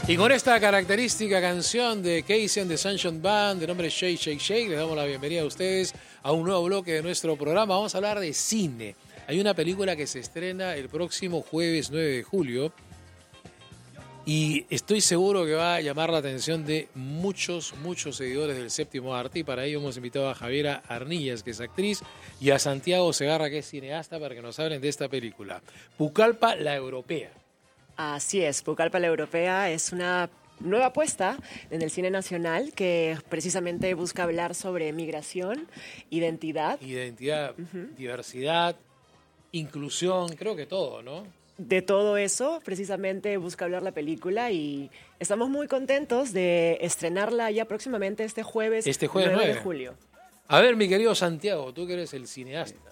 Y con esta característica canción de Casey and the Sunshine Band, de nombre Shake, Shake, Shake, les damos la bienvenida a ustedes a un nuevo bloque de nuestro programa. Vamos a hablar de cine. Hay una película que se estrena el próximo jueves 9 de julio y estoy seguro que va a llamar la atención de muchos seguidores del Séptimo Arte, y para ello hemos invitado a Javiera Arnillas, que es actriz, y a Santiago Segarra, que es cineasta, para que nos hablen de esta película. Pucallpa, la Europea. Así es, Pucallpa la Europea es una nueva apuesta en el cine nacional que precisamente busca hablar sobre migración, identidad. Identidad, diversidad, inclusión, creo que todo, ¿no? De todo eso, precisamente busca hablar la película y estamos muy contentos de estrenarla ya próximamente este jueves 9 de julio. A ver, mi querido Santiago, tú que eres el cineasta.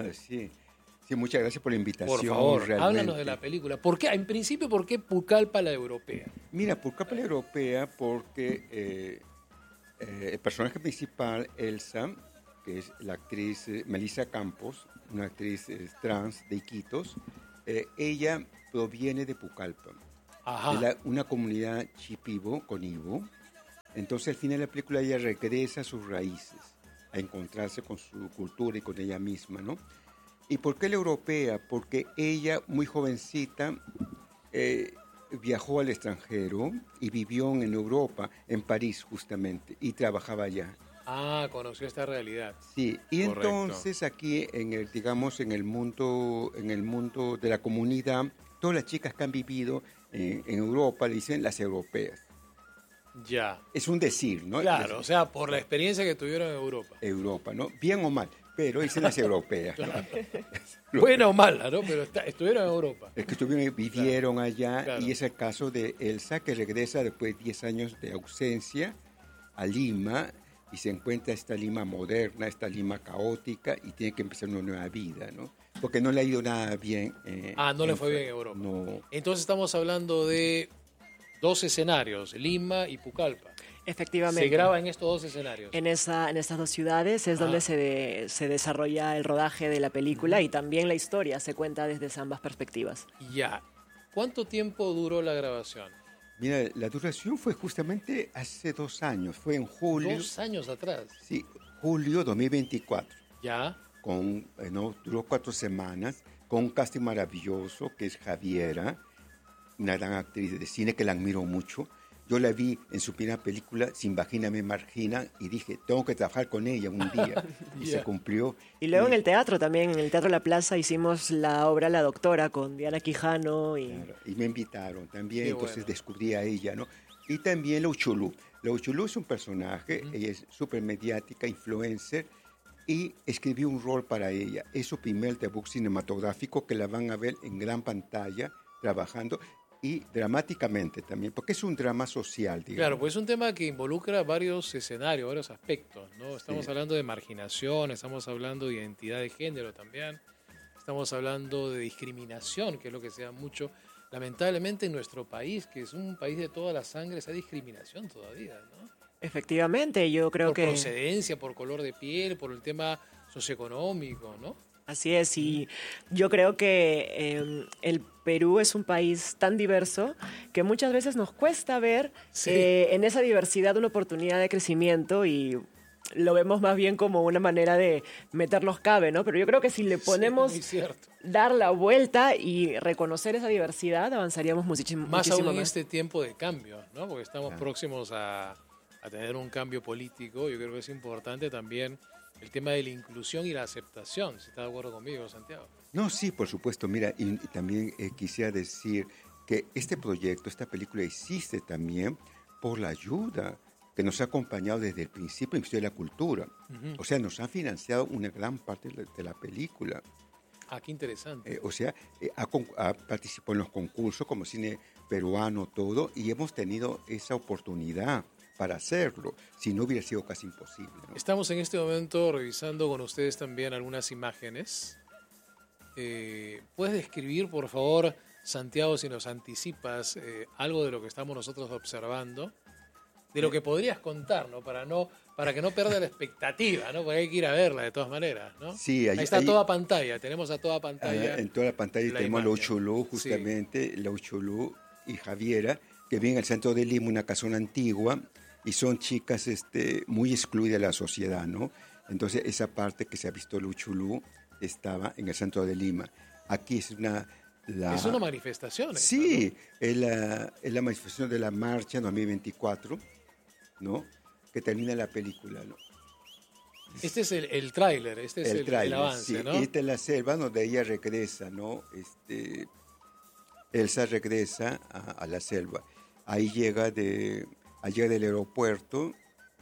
Sí, muchas gracias por la invitación. Por favor, realmente. Háblanos de la película. ¿Por qué, en principio, por qué Pucallpa la Europea? Mira, Pucallpa la Europea porque el personaje principal, Elsa, que es la actriz Melissa Campos, una actriz trans de Iquitos, ella proviene de Pucallpa, de una comunidad Shipibo con Ibo. Entonces, al final de la película, ella regresa a sus raíces, a encontrarse con su cultura y con ella misma, ¿no? ¿Y por qué la europea? Porque ella, muy jovencita, viajó al extranjero y vivió en Europa, en París justamente, y trabajaba allá. Ah, conoció esta realidad. Sí, y correcto. Entonces aquí, en el mundo de la comunidad, todas las chicas que han vivido en Europa le dicen las europeas. Ya. Es un decir, ¿no? Claro, o sea, por la experiencia que tuvieron en Europa. Europa, ¿no? Bien o mal, pero dicen las europeas. Claro. Buena o mala, ¿no? Pero estuvieron en Europa. Es que vivieron allá, claro. Y es el caso de Elsa, que regresa después de 10 años de ausencia a Lima y se encuentra esta Lima moderna, esta Lima caótica, y tiene que empezar una nueva vida, ¿no? Porque no le ha ido nada bien. No le fue bien en Europa. No. Entonces estamos hablando de dos escenarios, Lima y Pucallpa. Efectivamente. Se graba en estos dos escenarios. En estas dos ciudades es donde se desarrolla el rodaje de la película y también la historia se cuenta desde ambas perspectivas. Ya. ¿Cuánto tiempo duró la grabación? Mira, la duración fue justamente hace 2 años, fue en julio. 2 años atrás. Sí, julio 2024. Ya. Duró 4 semanas, con un casting maravilloso, que es Javiera, una gran actriz de cine que la admiro mucho. Yo la vi en su primera película, Sin Vagina Me Margina, y dije, tengo que trabajar con ella un día. Y se cumplió. Y luego en el teatro también, en el Teatro La Plaza, hicimos la obra La Doctora con Diana Quijano. Claro, y me invitaron también, Qué entonces bueno. Descubrí a ella, ¿no? Y también la Uchulú. La Uchulú es un personaje, ella es súper mediática, influencer, y escribí un rol para ella. Es su primer debut cinematográfico, que la van a ver en gran pantalla, trabajando, y dramáticamente también, porque es un drama social, digamos. Claro, pues es un tema que involucra varios escenarios, varios aspectos, ¿no? Estamos hablando de marginación, estamos hablando de identidad de género también, estamos hablando de discriminación, que es lo que se da mucho, lamentablemente, en nuestro país, que es un país de todas las sangres, hay discriminación todavía, ¿no? Efectivamente, yo creo que... Por procedencia, por color de piel, por el tema socioeconómico, ¿no? Así es, y yo creo que el Perú es un país tan diverso que muchas veces nos cuesta ver en esa diversidad una oportunidad de crecimiento y lo vemos más bien como una manera de meternos cabe, ¿no? Pero yo creo que si le ponemos dar la vuelta y reconocer esa diversidad, avanzaríamos muchísimo más. Aún en más. este tiempo de cambio, ¿no? Porque estamos próximos a tener un cambio político. Yo creo que es importante también el tema de la inclusión y la aceptación. ¿Si está de acuerdo conmigo, Santiago? No, sí, por supuesto. Mira, y también quisiera decir que este proyecto, esta película existe también por la ayuda que nos ha acompañado desde el principio del Ministerio de la Cultura. O sea, nos ha financiado una gran parte de la película. Ah, qué interesante. Ha participado en los concursos como cine peruano, todo, y hemos tenido esa oportunidad para hacerlo, si no hubiera sido casi imposible, ¿no? Estamos en este momento revisando con ustedes también algunas imágenes. ¿Puedes describir, por favor, Santiago, si nos anticipas algo de lo que estamos nosotros observando? De lo que podrías contar, ¿no? Para que no pierda la expectativa, ¿no? Porque hay que ir a verla de todas maneras, ¿no? Sí, ahí está toda pantalla, tenemos a toda pantalla. En toda la pantalla tenemos la Uchulú, justamente, la Uchulú y Javiera, que viven en el centro de Lima, una casona antigua, y son chicas muy excluidas de la sociedad, ¿no? Entonces, esa parte que se ha visto Luchulú estaba en el centro de Lima. Aquí es es una manifestación. Sí, ¿no? Es la manifestación de la marcha 2024, ¿no? Que termina la película, ¿no? Este es el tráiler, este es el avance, sí. ¿no? Y esta es la selva donde ella regresa, ¿no? Elsa regresa a la selva. Ahí llega del aeropuerto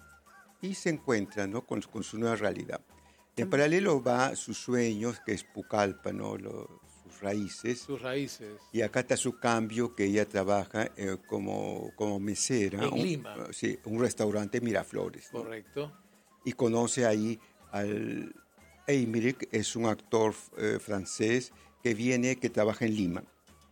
y se encuentra, ¿no? con su nueva realidad. En paralelo va sus sueños, que es Pucallpa, ¿no? Sus raíces. Sus raíces. Y acá está su cambio, que ella trabaja como mesera. En Lima. Sí, un restaurante Miraflores, ¿no? Correcto. Y conoce ahí al Aymeric, es un actor francés que trabaja en Lima.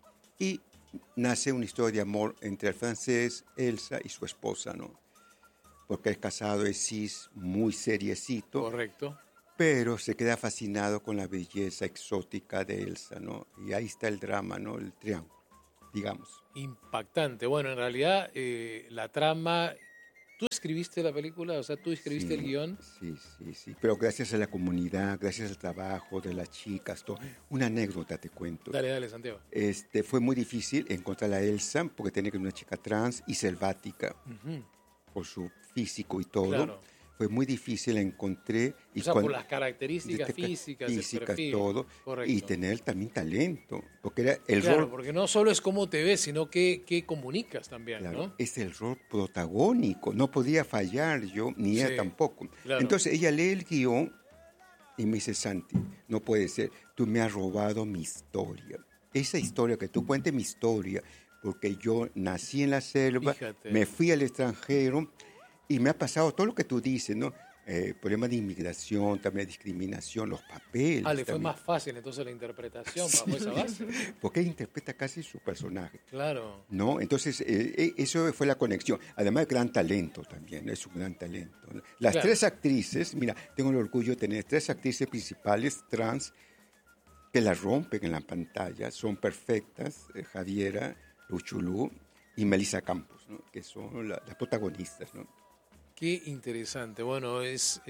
Y nace una historia de amor entre el francés, Elsa, y su esposa, ¿no? Porque es casado, es cis, muy seriecito. Correcto. Pero se queda fascinado con la belleza exótica de Elsa, ¿no? Y ahí está el drama, ¿no? El triángulo, digamos. Impactante. Bueno, en realidad, la trama... ¿Tú escribiste la película? O sea, ¿tú escribiste el guión? Sí. Pero gracias a la comunidad, gracias al trabajo de las chicas, todo. Una anécdota te cuento. Dale, Santiago. Fue muy difícil encontrar a Elsa porque tenía que ser una chica trans y selvática por su físico y todo. Claro. Fue muy difícil, la encontré. Y por las características físicas, el perfil. Todo. Correcto. Y tener también talento. Porque era el rol. Claro, porque no solo es cómo te ves, sino que comunicas también, claro, ¿no? es el rol protagónico. No podía fallar yo, ni ella tampoco. Claro. Entonces ella lee el guión y me dice, Santi, no puede ser. Tú me has robado mi historia. Esa historia, que tú cuentes mi historia, porque yo nací en la selva, Fíjate. Me fui al extranjero. Y me ha pasado todo lo que tú dices, ¿no? Problemas de inmigración, también de discriminación, los papeles. Le fue más fácil entonces la interpretación bajo esa base. Porque ella interpreta casi su personaje. Claro. ¿No? Entonces, eso fue la conexión. Además, gran talento también, es un gran talento. Las tres actrices, mira, tengo el orgullo de tener 3 actrices principales trans que la rompen en la pantalla, son perfectas, Javiera, Luchulú y Melissa Campos, ¿no? Que son las protagonistas, ¿no? Qué interesante. Bueno, es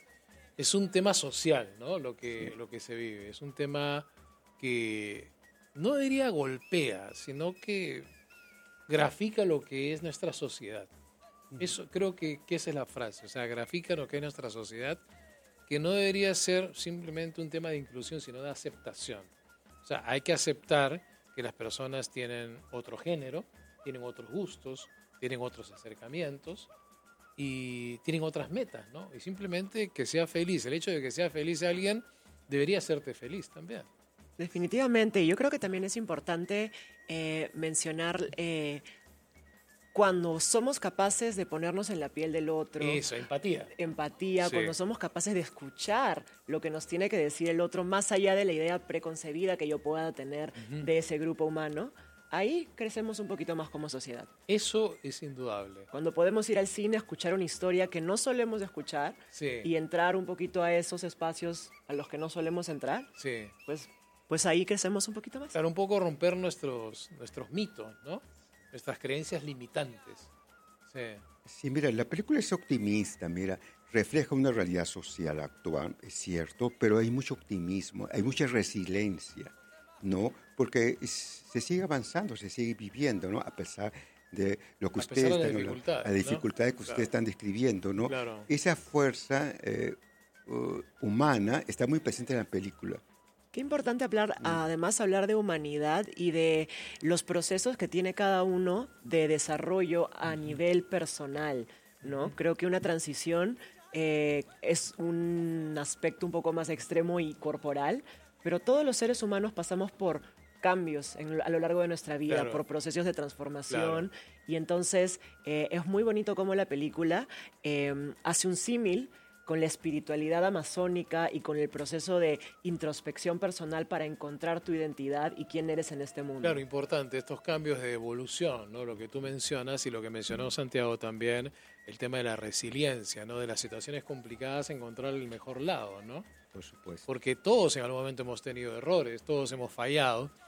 un tema social, ¿no? Lo que se vive. Es un tema que no diría golpea, sino que grafica lo que es nuestra sociedad. Eso creo que esa es la frase. O sea, grafica lo que es nuestra sociedad, que no debería ser simplemente un tema de inclusión, sino de aceptación. O sea, hay que aceptar que las personas tienen otro género, tienen otros gustos, tienen otros acercamientos, y tienen otras metas, ¿no? Y simplemente que sea feliz. El hecho de que sea feliz alguien debería hacerte feliz también. Definitivamente. Yo creo que también es importante mencionar cuando somos capaces de ponernos en la piel del otro. Eso, empatía. Empatía, sí. Cuando somos capaces de escuchar lo que nos tiene que decir el otro, más allá de la idea preconcebida que yo pueda tener de ese grupo humano. Ahí crecemos un poquito más como sociedad. Eso es indudable. Cuando podemos ir al cine a escuchar una historia que no solemos escuchar y entrar un poquito a esos espacios a los que no solemos entrar, pues ahí crecemos un poquito más. Claro, un poco romper nuestros mitos, ¿no? Nuestras creencias limitantes. Sí, mira, la película es optimista, mira, refleja una realidad social actual, es cierto, pero hay mucho optimismo, hay mucha resiliencia, ¿no? Porque se sigue avanzando, se sigue viviendo, ¿no? A pesar de lo que ustedes están, las dificultades que ustedes están describiendo, ¿no? Claro. Esa fuerza humana está muy presente en la película. Qué importante además hablar de humanidad y de los procesos que tiene cada uno de desarrollo a nivel personal, ¿no? Creo que una transición es un aspecto un poco más extremo y corporal, pero todos los seres humanos pasamos por cambios a lo largo de nuestra vida, por procesos de transformación, y entonces es muy bonito cómo la película hace un símil con la espiritualidad amazónica y con el proceso de introspección personal para encontrar tu identidad y quién eres en este mundo. Claro, importante, estos cambios de evolución, ¿no? Lo que tú mencionas y lo que mencionó Santiago también, el tema de la resiliencia, ¿no? De las situaciones complicadas, encontrar el mejor lado, ¿no? Por supuesto. Porque todos en algún momento hemos tenido errores, todos hemos fallado,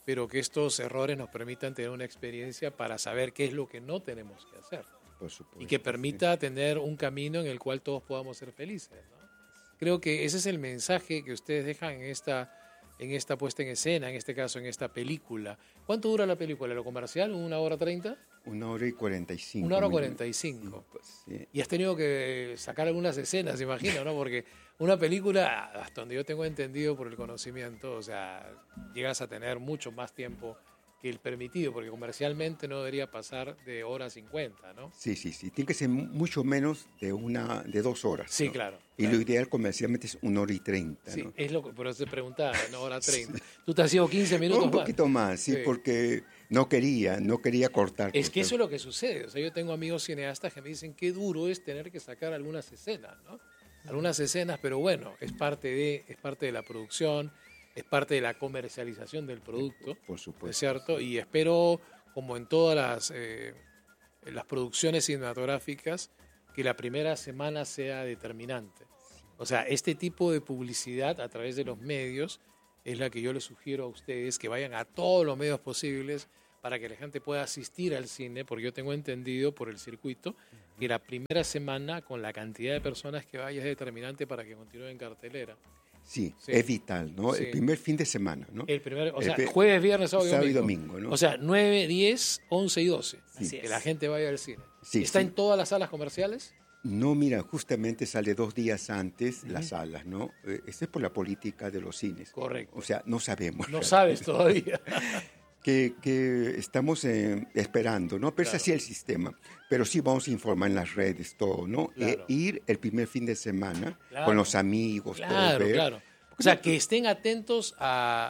pero que estos errores nos permitan tener una experiencia para saber qué es lo que no tenemos que hacer. Por supuesto, Y que permita tener un camino en el cual todos podamos ser felices, ¿no? Creo que ese es el mensaje que ustedes dejan en esta puesta en escena, en este caso, en esta película. ¿Cuánto dura la película? ¿Lo comercial? ¿1 hora 30? 1 hora y 45. 1 hora 45. Sí. Y has tenido que sacar algunas escenas, imagino, ¿no? Porque una película, hasta donde yo tengo entendido por el conocimiento, o sea, llegas a tener mucho más tiempo que el permitido, porque comercialmente no debería pasar de hora 50, ¿no? Sí. Tiene que ser mucho menos de 2 horas. Sí, ¿no? claro. Y lo ideal comercialmente es 1 hora y 30. Sí, ¿no? es lo que, por eso te preguntaba, ¿no? Hora 30. Tú te has ido 15 minutos Un poquito más, sí, Sí. porque no quería cortar. Es que eso es lo que sucede. O sea, yo tengo amigos cineastas que me dicen qué duro es tener que sacar algunas escenas, ¿no? Algunas escenas, pero bueno, es parte de la producción, es parte de la comercialización del producto, Por supuesto. ¿es cierto? Y espero, como en todas las producciones cinematográficas, que la primera semana sea determinante. O sea, este tipo de publicidad a través de los medios es la que yo les sugiero a ustedes, que vayan a todos los medios posibles para que la gente pueda asistir al cine, porque yo tengo entendido por el circuito que la primera semana, con la cantidad de personas que vaya, es determinante para que continúe en cartelera. Sí, Sí. es vital, ¿no? Sí. El primer fin de semana, ¿no? El primer, o sea, El jueves, viernes, sábado y y domingo, ¿no? O sea, 9, 10, 11 y 12. Así Que es. la gente vaya al cine. Sí, ¿Está sí. en todas las salas comerciales? No, mira, justamente sale 2 días antes las salas, ¿no? Esa es por la política de los cines. Correcto. O sea, no sabemos. No sabes todavía. Que estamos esperando, ¿no? Pero Claro. es así el sistema. Pero sí vamos a informar en las redes, todo, ¿no? Claro. Ir el primer fin de semana Claro. con los amigos, todo. Claro, ver. claro. O sea, que estén atentos a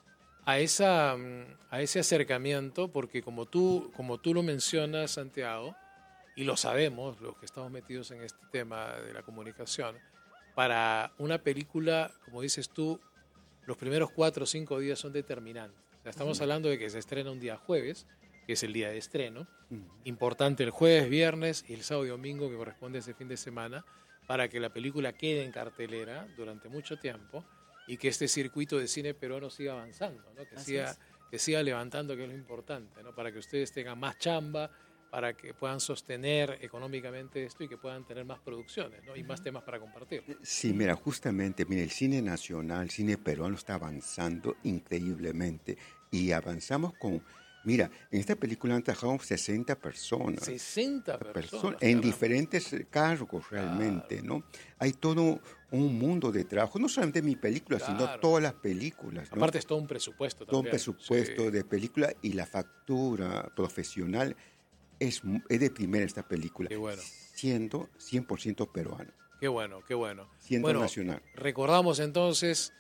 ese acercamiento, porque como tú lo mencionas, Santiago, y lo sabemos, los que estamos metidos en este tema de la comunicación, para una película, como dices tú, los primeros 4 o 5 días son determinantes. O sea, estamos hablando de que se estrena un día jueves, que es el día de estreno. Importante el jueves, viernes y el sábado y domingo, que corresponde a ese fin de semana, para que la película quede en cartelera durante mucho tiempo y que este circuito de cine peruano siga avanzando, ¿no? Que siga levantando, que es lo importante, ¿no? Para que ustedes tengan más chamba, para que puedan sostener económicamente esto y que puedan tener más producciones, ¿no? Y más temas para compartir. Sí, mira, justamente, mira, el cine nacional, el cine peruano está avanzando increíblemente. Y avanzamos con, mira, en esta película han trabajado 60 personas. 60 personas. En caramba. diferentes cargos realmente, ¿no? Hay todo un mundo de trabajo, no solamente mi película, sino Claro. todas las películas, ¿no? Aparte es todo un presupuesto Todo un también. presupuesto Sí. de película y la factura profesional es de primera esta película, Qué bueno. siendo 100% peruano, Qué bueno, qué bueno. siendo Bueno, nacional. recordamos entonces,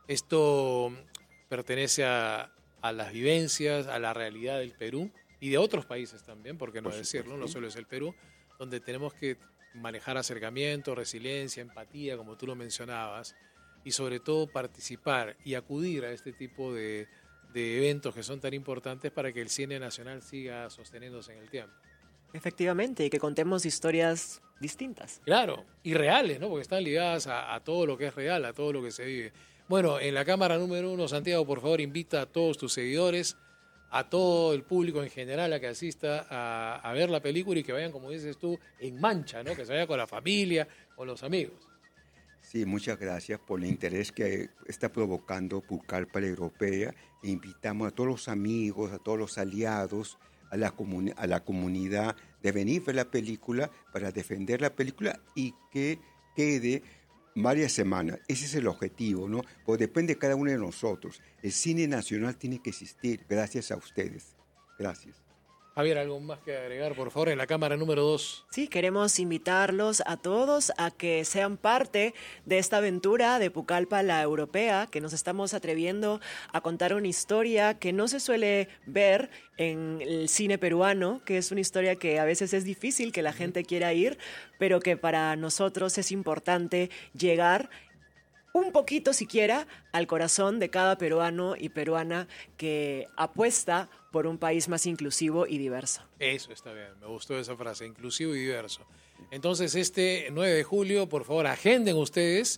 esto pertenece a las vivencias, a la realidad del Perú y de otros países también, por qué no Por decirlo, supuesto. no solo es el Perú, donde tenemos que manejar acercamiento, resiliencia, empatía, como tú lo mencionabas, y sobre todo participar y acudir a este tipo de eventos que son tan importantes para que el cine nacional siga sosteniéndose en el tiempo. Efectivamente, y que contemos historias distintas. Claro, y reales, ¿no? Porque están ligadas a todo lo que es real, a todo lo que se vive. Bueno, en la cámara número 1, Santiago, por favor, invita a todos tus seguidores, a todo el público en general a que asista a ver la película y que vayan, como dices tú, en mancha, ¿no? Que se vaya con la familia, con los amigos. Sí, muchas gracias por el interés que está provocando Pucallpa la Europea. E invitamos a todos los amigos, a todos los aliados, a la comunidad de venir a ver la película para defender la película y que quede varias semanas. Ese es el objetivo, ¿no? Pues depende de cada uno de nosotros. El cine nacional tiene que existir gracias a ustedes. Gracias. Javier, ¿algo más que agregar, por favor, en la cámara número 2? Sí, queremos invitarlos a todos a que sean parte de esta aventura de Pucallpa la Europea, que nos estamos atreviendo a contar una historia que no se suele ver en el cine peruano, que es una historia que a veces es difícil que la gente quiera ir, pero que para nosotros es importante llegar un poquito siquiera al corazón de cada peruano y peruana que apuesta por un país más inclusivo y diverso. Eso está bien, me gustó esa frase, inclusivo y diverso. Entonces, este 9 de julio, por favor, agenden ustedes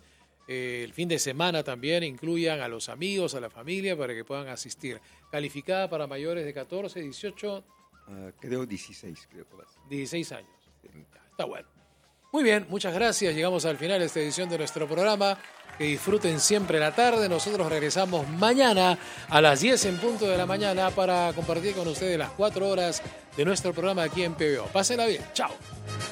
el fin de semana también incluyan a los amigos, a la familia, para que puedan asistir. Calificada para mayores de 14, 18, Creo 16, creo que va a ser. 16 años. Está bueno. Muy bien, muchas gracias. Llegamos al final de esta edición de nuestro programa. Que disfruten siempre la tarde. Nosotros regresamos mañana a las 10 en punto de la mañana para compartir con ustedes las 4 horas de nuestro programa aquí en PBO. Pásenla bien. Chao.